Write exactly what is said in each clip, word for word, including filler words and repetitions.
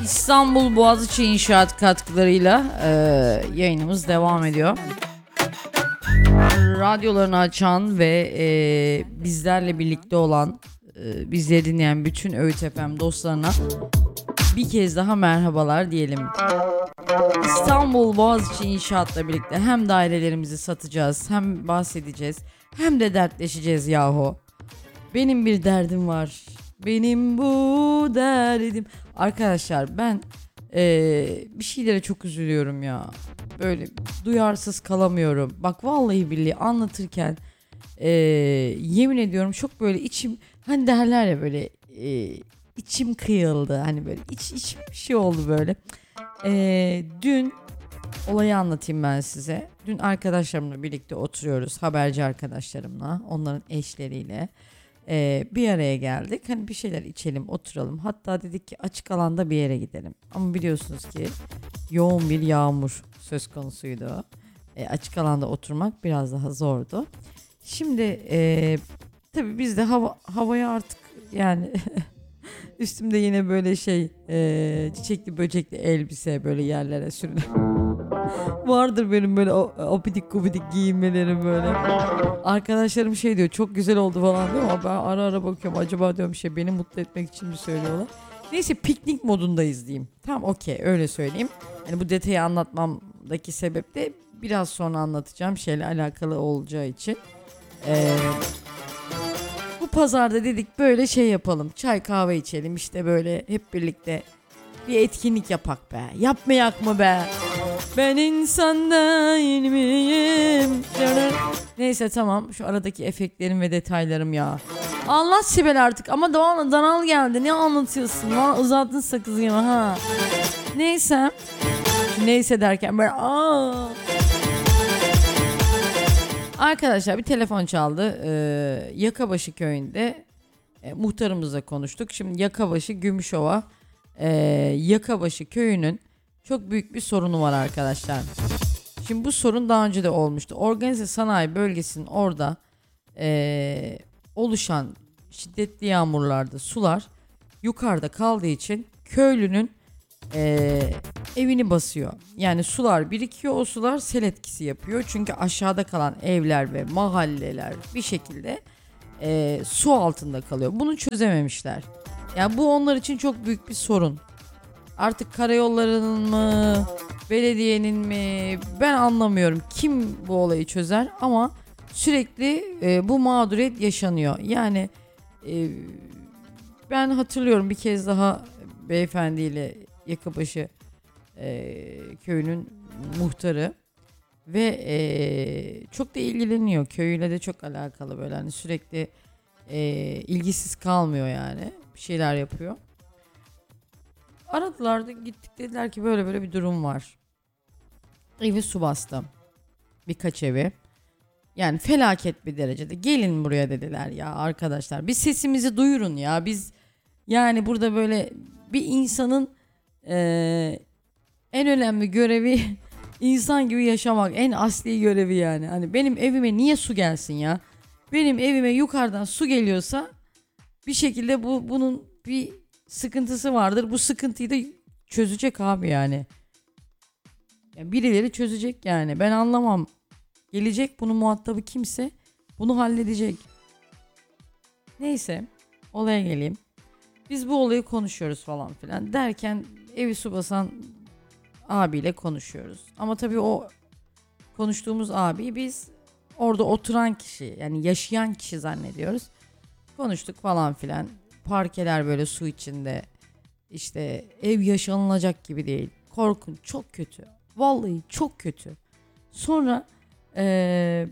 İstanbul Boğaziçi İnşaat katkılarıyla e, yayınımız devam ediyor. Radyolarını açan ve e, bizlerle birlikte olan, e, bizleri dinleyen bütün Öğüt F M dostlarına bir kez daha merhabalar diyelim. İstanbul Boğaziçi İnşaat'la birlikte hem dairelerimizi satacağız, hem bahsedeceğiz, hem de dertleşeceğiz yahu. Benim bir derdim var. Benim bu derdim. Arkadaşlar ben ee, bir şeylere çok üzülüyorum ya. Böyle duyarsız kalamıyorum. Bak vallahi billahi anlatırken ee, yemin ediyorum çok böyle içim, hani derler ya böyle ee, içim kıyıldı. Hani böyle iç içime bir şey oldu böyle. Ee, dün olayı anlatayım ben size. Dün arkadaşlarımla birlikte oturuyoruz. Haberci arkadaşlarımla, onların eşleriyle. Ee, bir araya geldik. Hani bir şeyler içelim, oturalım. Hatta dedik ki açık alanda bir yere gidelim. Ama biliyorsunuz ki yoğun bir yağmur söz konusuydu. Ee, açık alanda oturmak biraz daha zordu. Şimdi e, tabii biz de hava, havaya artık yani üstümde yine böyle şey e, çiçekli böcekli elbise böyle yerlere sürülen. Vardır benim böyle abidik gubidik giyinmelerim böyle. Arkadaşlarım şey diyor, çok güzel oldu falan diyor ama ben ara ara bakıyorum, acaba diyorum şey beni mutlu etmek için mi söylüyorlar. Neyse piknik modundayız diyeyim. Tamam, okey, öyle söyleyeyim. Yani bu detayı anlatmamdaki sebep de biraz sonra anlatacağım şeyle alakalı olacağı için. Ee, bu pazarda dedik böyle şey yapalım, çay kahve içelim işte, böyle hep birlikte bir etkinlik yapak be. Yapmayak mı be? Ben insan değil miyim? Neyse tamam, şu aradaki efektlerim ve detaylarım ya. Anlat Sibel artık, ama Doğan Danal geldi. Ne anlatıyorsun? Lan uzattın sakızı gibi ha. Neyse. Neyse derken böyle aa. Arkadaşlar bir telefon çaldı. Ee, Yakabaşı köyünde e, muhtarımızla konuştuk. Şimdi Yakabaşı Gümüşova e, Yakabaşı köyünün çok büyük bir sorunu var arkadaşlar. Şimdi bu sorun daha önce de olmuştu. Organize sanayi bölgesinin orada e, oluşan şiddetli yağmurlarda sular yukarıda kaldığı için köylünün e, evini basıyor. Yani sular birikiyor, o sular sel etkisi yapıyor. Çünkü aşağıda kalan evler ve mahalleler bir şekilde e, su altında kalıyor. Bunu çözememişler. Yani bu onlar için çok büyük bir sorun. Artık karayollarının mı, belediyenin mi, ben anlamıyorum kim bu olayı çözer, ama sürekli e, bu mağduriyet yaşanıyor. Yani e, ben hatırlıyorum bir kez daha beyefendiyle Yakabaşı e, köyünün muhtarı ve e, çok da ilgileniyor, köyüyle de çok alakalı, böyle hani sürekli e, ilgisiz kalmıyor, yani bir şeyler yapıyor. Aradılar da gittik, dediler ki böyle böyle bir durum var. Evi su bastı. Birkaç evi. Yani felaket bir derecede. Gelin buraya dediler ya arkadaşlar. Bir sesimizi duyurun ya. Biz yani burada böyle bir insanın eee, en önemli görevi insan gibi yaşamak. En asli görevi yani. Hani benim evime niye su gelsin ya? Benim evime yukarıdan su geliyorsa bir şekilde bu bunun bir sıkıntısı vardır. Bu sıkıntıyı da çözecek abi yani. Yani birileri çözecek yani. Ben anlamam. Gelecek bunun muhatabı kimse bunu halledecek. Neyse, olaya geleyim. Biz bu olayı konuşuyoruz falan filan derken evi su basan abiyle konuşuyoruz. Ama tabii o konuştuğumuz abi biz orada oturan kişi, yani yaşayan kişi zannediyoruz. Konuştuk falan filan. Parkeler böyle su içinde. İşte ev yaşanılacak gibi değil. Korkunç, çok kötü. Vallahi çok kötü. Sonra ee,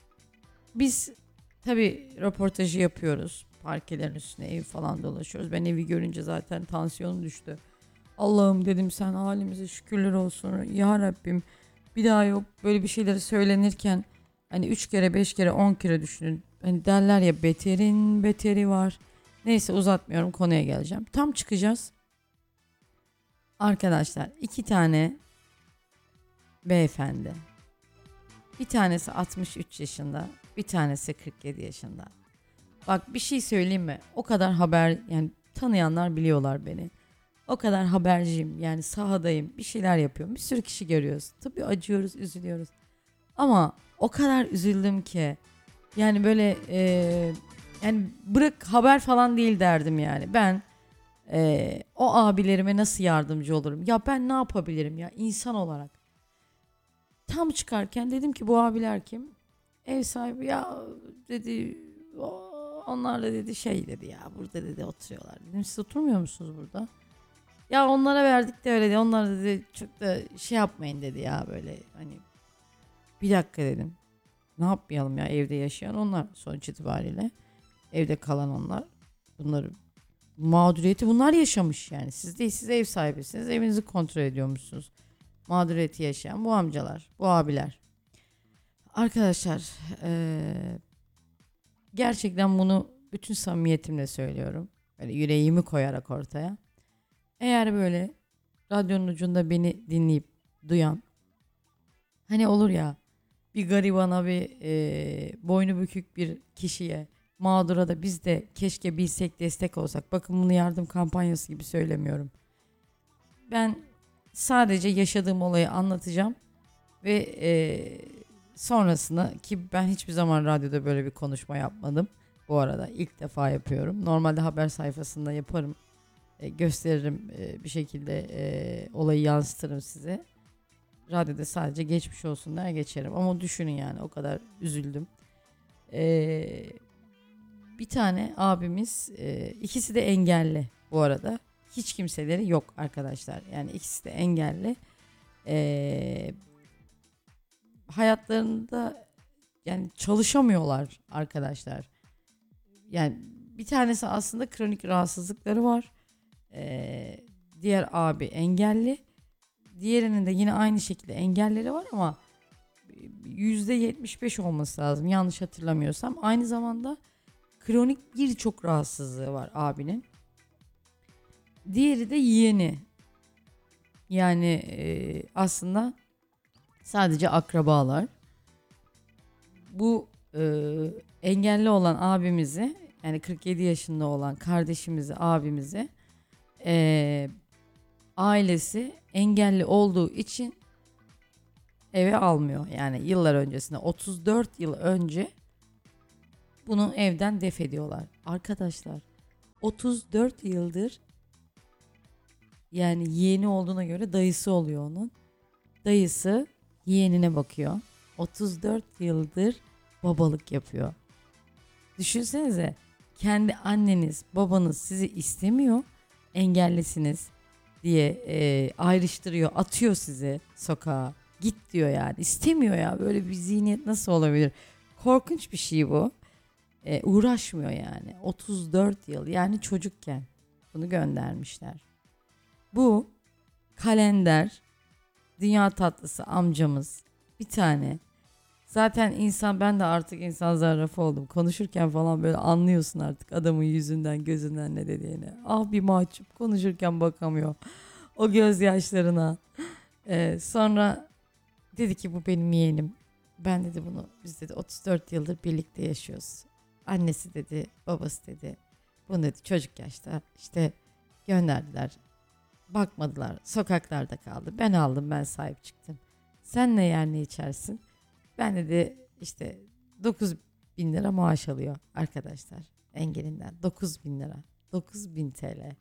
biz tabii röportajı yapıyoruz. Parkelerin üstüne ev falan dolaşıyoruz. Ben evi görünce zaten tansiyonum düştü. Allah'ım dedim, sen halimize şükürler olsun. Ya Rabbim, bir daha yok böyle bir şeyleri söylenirken hani üç kere beş kere on kere düşünün. Hani derler ya, beterin beteri var. Neyse uzatmıyorum, konuya geleceğim. Tam çıkacağız. Arkadaşlar iki tane beyefendi. Bir tanesi altmış üç yaşında, bir tanesi kırk yedi yaşında. Bak bir şey söyleyeyim mi? O kadar haber, yani tanıyanlar biliyorlar beni. O kadar haberciyim, yani sahadayım, bir şeyler yapıyorum, bir sürü kişi görüyoruz. Tabii acıyoruz, üzülüyoruz. Ama o kadar üzüldüm ki yani böyle e, yani bırak haber falan değil derdim yani. Ben e, o abilerime nasıl yardımcı olurum? Ya ben ne yapabilirim ya insan olarak? Tam çıkarken dedim ki bu abiler kim? Ev sahibi ya dedi, "o- onlar da dedi şey dedi ya burada dedi oturuyorlar." Dedim siz oturmuyor musunuz burada? Ya onlara verdik de öyle de onlar dedi çok da şey yapmayın dedi ya böyle hani bir dakika dedim. Ne yapmayalım ya evde yaşayan onlar sonuç itibariyle. Evde kalan onlar. Bunları mağduriyeti bunlar yaşamış yani. Siz değil siz ev sahibisiniz. Evinizi kontrol ediyormuşsunuz. Mağduriyeti yaşayan bu amcalar, bu abiler. Arkadaşlar eee, gerçekten bunu bütün samimiyetimle söylüyorum. Böyle yüreğimi koyarak ortaya. Eğer böyle radyonun ucunda beni dinleyip duyan hani olur ya bir garibana bir eee, boynu bükük bir kişiye mağdura da biz de keşke bilsek destek olsak. Bakın bunu yardım kampanyası gibi söylemiyorum. Ben sadece yaşadığım olayı anlatacağım ve eee, sonrasında ki ben hiçbir zaman radyoda böyle bir konuşma yapmadım. Bu arada ilk defa yapıyorum. Normalde haber sayfasında yaparım. E, gösteririm e, bir şekilde e, olayı yansıtırım size. Radyoda sadece geçmiş olsun der geçerim. Ama düşünün yani o kadar üzüldüm. E, Bir tane abimiz e, ikisi de engelli bu arada. Hiç kimseleri yok arkadaşlar. Yani ikisi de engelli. E, Hayatlarında yani çalışamıyorlar arkadaşlar. Yani bir tanesi aslında kronik rahatsızlıkları var. E, Diğer abi engelli. Diğerinin de yine aynı şekilde engelleri var ama yüzde yetmiş beş olması lazım yanlış hatırlamıyorsam. Aynı zamanda kronik birçok rahatsızlığı var abinin. Diğeri de yeğeni. Yani e, aslında sadece akrabalar. Bu e, engelli olan abimizi yani kırk yedi yaşında olan kardeşimizi abimizi e, ailesi engelli olduğu için eve almıyor. Yani yıllar öncesinde otuz dört yıl önce bunu evden def ediyorlar. Arkadaşlar otuz dört yıldır yani yeğeni olduğuna göre dayısı oluyor onun. Dayısı yeğenine bakıyor. otuz dört yıldır babalık yapıyor. Düşünsenize kendi anneniz babanız sizi istemiyor engellisiniz diye e, ayrıştırıyor atıyor sizi sokağa git diyor yani istemiyor ya böyle bir zihniyet nasıl olabilir korkunç bir şey bu. E, uğraşmıyor yani otuz dört yıl yani çocukken bunu göndermişler. Bu kalender dünya tatlısı amcamız bir tane. Zaten insan ben de artık insan zarrafı oldum. Konuşurken falan böyle anlıyorsun artık adamın yüzünden gözünden ne dediğini. Ah bir mahcup konuşurken bakamıyor. O gözyaşlarına. Ee, sonra dedi ki bu benim yeğenim. Ben dedi bunu biz dedi otuz dört yıldır birlikte yaşıyoruz. Annesi dedi babası dedi. Bunu dedi çocuk yaşta işte gönderdiler. Bakmadılar sokaklarda kaldı. Ben aldım ben sahip çıktım. Sen ne yer ne içersin? Ben dedi işte dokuz bin lira maaş alıyor arkadaşlar engelinden dokuz bin lira dokuz bin T L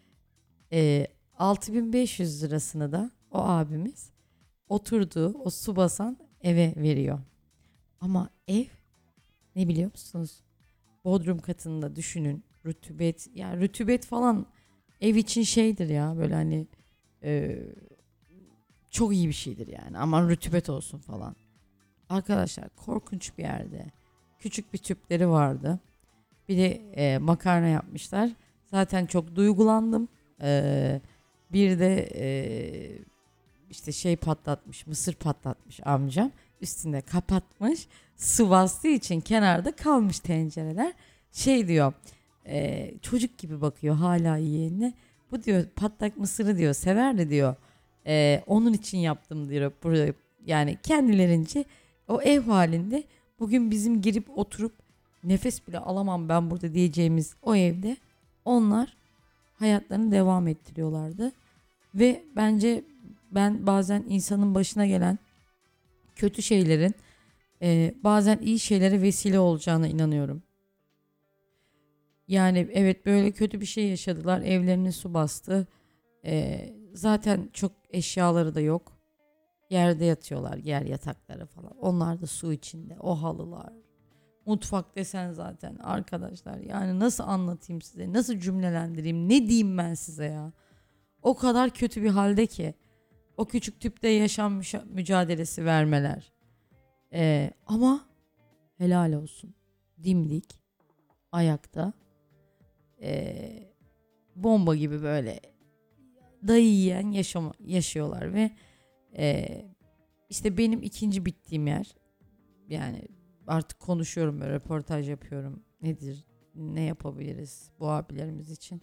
ee, altı bin beş yüz lirasını da o abimiz oturduğu o su basan eve veriyor ama ev ne biliyor musunuz bodrum katında düşünün rutubet yani rutubet falan ev için şeydir ya böyle hani e, çok iyi bir şeydir yani aman rutubet olsun falan. Arkadaşlar korkunç bir yerde. Küçük bir tüpleri vardı. Bir de e, makarna yapmışlar. Zaten çok duygulandım. E, Bir de e, işte şey patlatmış, mısır patlatmış amcam. Üstünde kapatmış. Su bastığı için kenarda kalmış tencereler. Şey diyor, e, çocuk gibi bakıyor hala yeğenine. Bu diyor patlak mısırı diyor severdi diyor. E, onun için yaptım diyor. Burada yani kendilerince o ev halinde bugün bizim girip oturup nefes bile alamam ben burada diyeceğimiz o evde onlar hayatlarını devam ettiriyorlardı. Ve bence ben bazen insanın başına gelen kötü şeylerin e, bazen iyi şeylere vesile olacağına inanıyorum. Yani evet, böyle kötü bir şey yaşadılar. Evlerini su bastı. E, zaten çok eşyaları da yok. Yerde yatıyorlar, yer yatakları falan. Onlar da su içinde. O halılar. Mutfak desen zaten arkadaşlar. Yani nasıl anlatayım size? Nasıl cümlelendireyim? Ne diyeyim ben size ya? O kadar kötü bir halde ki. O küçük tüpte yaşam müca- mücadelesi vermeler. Ee, ama helal olsun. Dimdik. Ayakta. Ee, bomba gibi böyle dayı yiyen yaşama, yaşıyorlar ve e, işte benim ikinci bittiğim yer. Yani artık konuşuyorum, böyle röportaj yapıyorum. Nedir? Ne yapabiliriz bu abilerimiz için?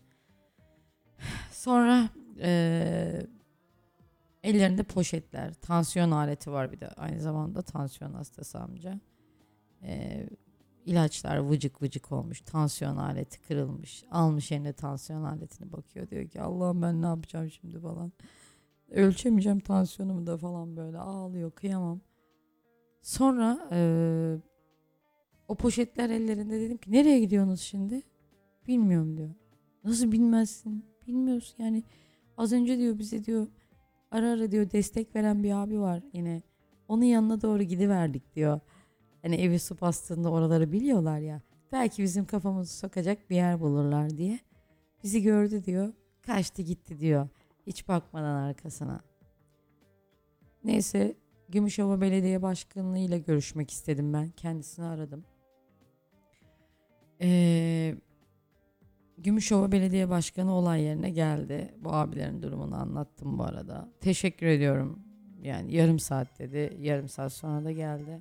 Sonra e, ellerinde poşetler, tansiyon aleti var bir de aynı zamanda, tansiyon hastası amca. E, ilaçlar vıcık vıcık olmuş, tansiyon aleti kırılmış. Almış eline tansiyon aletini, bakıyor, diyor ki Allah'ım ben ne yapacağım şimdi falan. Ölçemeyeceğim tansiyonumu da falan, böyle ağlıyor, kıyamam. Sonra e, o poşetler ellerinde, dedim ki nereye gidiyorsunuz şimdi? Bilmiyorum diyor. Nasıl bilmezsin? Bilmiyorsun yani. Az önce diyor bize diyor ara ara diyor destek veren bir abi var yine. Onun yanına doğru gidiverdik diyor. Hani evi su bastığında oraları biliyorlar ya. Belki bizim kafamızı sokacak bir yer bulurlar diye. Bizi gördü diyor. Kaçtı gitti diyor. Hiç bakmadan arkasına. Neyse, Gümüşhova Belediye Başkanlığı ile görüşmek istedim ben. Kendisini aradım. Eee Gümüşhova Belediye Başkanı olay yerine geldi. Bu abilerin durumunu anlattım bu arada. Teşekkür ediyorum. Yani yarım saat dedi. Yarım saat sonra da geldi.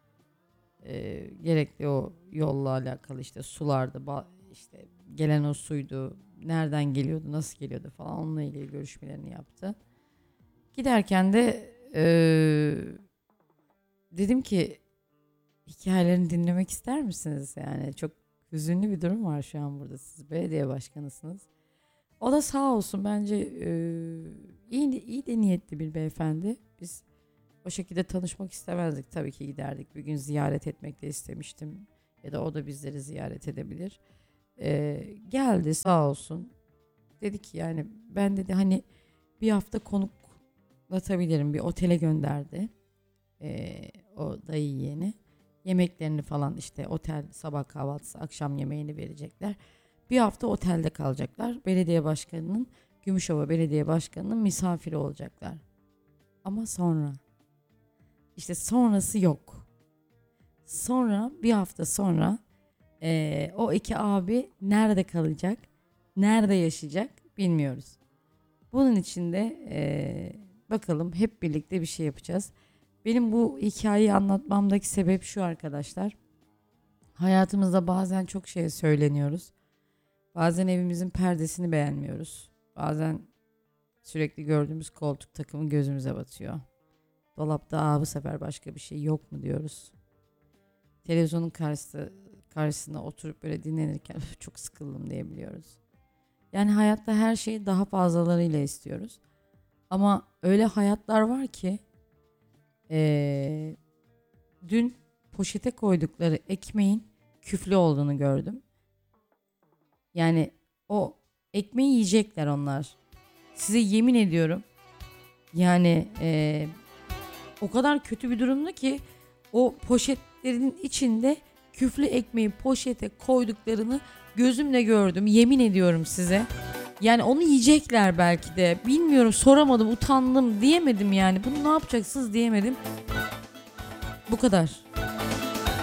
Ee, gerekli o yolla alakalı işte sulardı, ba- işte gelen o suydu, nereden geliyordu, nasıl geliyordu falan, onunla ilgili görüşmelerini yaptı. Giderken de ee, dedim ki hikayelerini dinlemek ister misiniz? Yani çok hüzünlü bir durum var şu an burada. Siz belediye başkanısınız. O da sağ olsun, bence e, iyi, iyi de niyetli bir beyefendi. Biz o şekilde tanışmak istemezdik. Tabii ki giderdik. Bir gün ziyaret etmek de istemiştim. Ya da o da bizleri ziyaret edebilir. E, geldi sağ olsun. Dedi ki yani ben dedi hani bir hafta konuklatabilirim. Bir otele gönderdi. E, o dayı yeğeni. Yemeklerini falan işte otel, sabah kahvaltısı, akşam yemeğini verecekler. Bir hafta otelde kalacaklar. Belediye başkanının, Gümüşhova Belediye Başkanı'nın misafiri olacaklar. Ama sonra işte sonrası yok. Sonra bir hafta sonra eee, o iki abi nerede kalacak, nerede yaşayacak bilmiyoruz. Bunun için de eee, bakalım hep birlikte bir şey yapacağız. Benim bu hikayeyi anlatmamdaki sebep şu arkadaşlar. Hayatımızda bazen çok şey söyleniyoruz. Bazen evimizin perdesini beğenmiyoruz. Bazen sürekli gördüğümüz koltuk takımı gözümüze batıyor. Dolapta aa bu sefer başka bir şey yok mu diyoruz. Televizyonun karşısında, karşısında oturup böyle dinlenirken çok sıkıldım diyebiliyoruz. Yani hayatta her şeyi daha fazlalarıyla istiyoruz. Ama öyle hayatlar var ki ee, dün poşete koydukları ekmeğin küflü olduğunu gördüm. Yani o ekmeği yiyecekler onlar. Size yemin ediyorum. Yani e, o kadar kötü bir durumda ki o poşetlerin içinde küflü ekmeği poşete koyduklarını gözümle gördüm. Yemin ediyorum size. Yani onu yiyecekler belki de. Bilmiyorum, soramadım, utandım, diyemedim yani. Bunu ne yapacaksınız diyemedim. Bu kadar.